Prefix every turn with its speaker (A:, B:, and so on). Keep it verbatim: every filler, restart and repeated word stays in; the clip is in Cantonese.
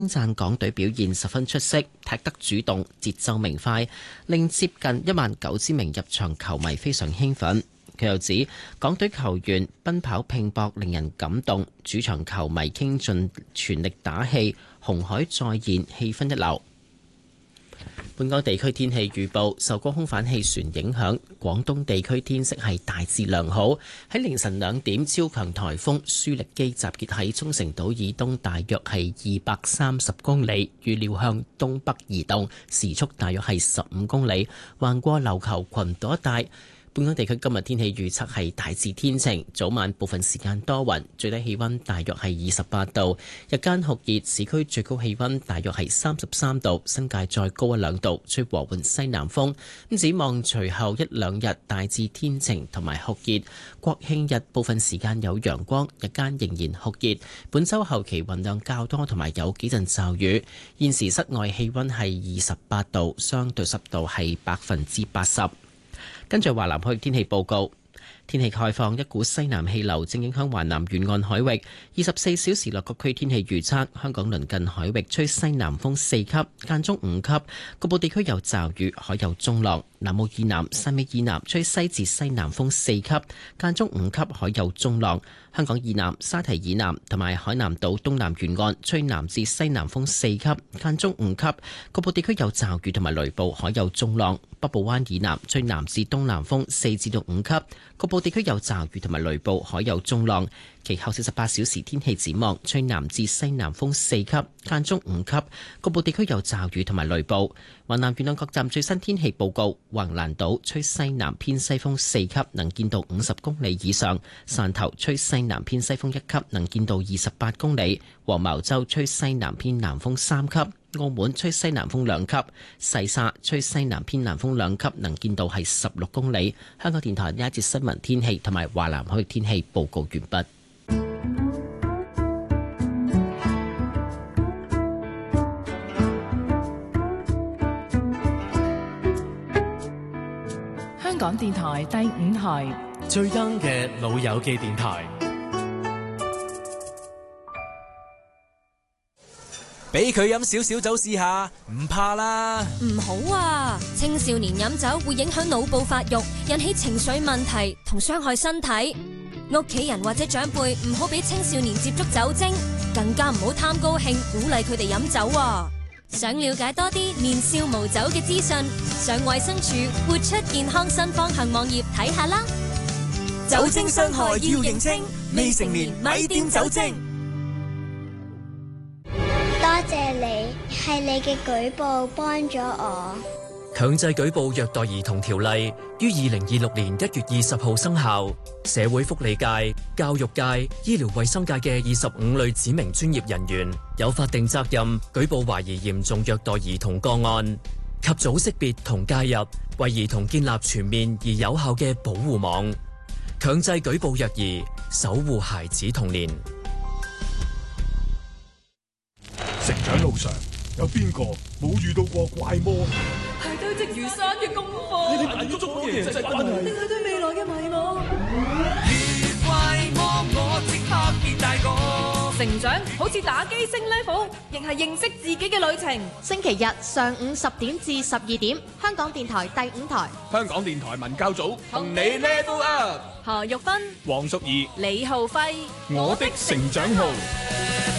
A: 讚港隊表現十分出色，踢得主動，節奏明快，令接近一萬九千名入場球迷非常興奮。佢又指港隊球員奔跑拼搏令人感動，主場球迷傾盡全力打氣，紅海再現，氣氛一流。本港地區天氣預報，受高空反氣旋影響，廣東地區天色係大致良好。喺凌晨兩點，超強颱風舒力基集結喺沖繩島以東，大約係二百三十公里，預料向東北移動，時速大約係十五公里，橫過琉球群島一帶。本港地區今日天氣預測係大致天晴，早晚部分時間多雲，最低氣溫大約係二十八度，日間酷熱，市區最高氣溫大約係三十三度，新界再高一兩度，吹和緩西南風。咁展望隨後一兩日大致天晴同埋酷熱，國慶日部分時間有陽光，日間仍然酷熱。本週後期雲量較多同埋有幾陣驟雨。現時室外氣溫係二十八度，相對濕度係百分之八十。跟住華南海域天氣報告，天氣概況，一股西南氣流正影響華南沿岸海域。二十四小時內各區天氣預測：香港鄰近海域吹西南風四級，間中五級，局部地區有驟雨，海有中浪。南澳以南、汕尾以南吹西至西南風四級，間中五級，海有中浪。香港以南、沙堤以南同埋海南島東南沿岸吹南至西南風四級，間中五級，局部地區有驟雨同埋雷暴，海有中浪。北部灣以南吹南至東南風四至到五級，局部地區有驟雨同埋雷暴，海有中浪。其後四十八小時天氣展望，吹南至西南風四級，間中五級，局部地區有驟雨同埋雷暴。華南沿岸各站最新天氣報告：橫瀾島吹西南偏西風四級，能見度五十公里以上；汕頭吹西南偏西風一級，能見度二十八公里；黃茅洲吹西南偏南風三級；澳門吹西南風兩級；細沙吹西南偏南風兩級，能見度係十六公里。香港電台呢一節新聞天氣同埋華南海域天氣報告完畢。
B: 香港電台第五台
C: 最 young 嘅老友記電台，俾佢飲少少酒試下，唔怕啦。
D: 唔好啊，青少年飲酒會影響腦部發育，引起情緒問題同傷害身體。屋企人或者長輩唔好俾青少年接觸酒精，更加唔好貪高興鼓勵佢哋飲酒啊。想了解多啲年少無酒嘅資訊，上衛生署活出健康新方向網頁睇下啦。
C: 酒精傷害要認清，未成年咪掂酒精。
E: 多謝你，係你嘅舉報幫咗我。
F: 強制舉報虐待兒童條例於二零二六年一月二十號生效，社會福利界、教育界、醫療衛生界嘅二十五類指明專業人員有法定責任舉報懷疑嚴重虐待兒童個案，及早識別同介入，為兒童建立全面而有效嘅保護網，強制舉報虐兒，守護孩子童年。
G: 成長路上有邊個冇遇到過怪魔？
H: 係堆積如山嘅功課，
G: 你哋眼中嘅人際關係，
H: 定係對未來嘅迷茫？
I: 遇怪魔我即刻變大個。
H: 成長好似打機升 level， 亦係認識自己嘅旅程。
J: 星期日上午十點至十二點，香港電台第五台，
G: 香港電台文教組同你 level up。
H: 何玉芬、
G: 黃淑儀、
H: 李浩輝，
G: 我的成長號。